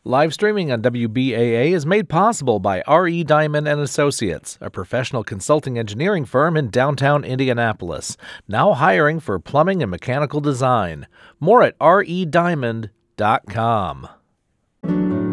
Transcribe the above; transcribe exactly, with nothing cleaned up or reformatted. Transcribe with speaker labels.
Speaker 1: Live streaming on W B A A is made possible by R E. Diamond and Associates, a professional consulting engineering firm in downtown Indianapolis, now hiring for plumbing and mechanical design. More at R E diamond dot com.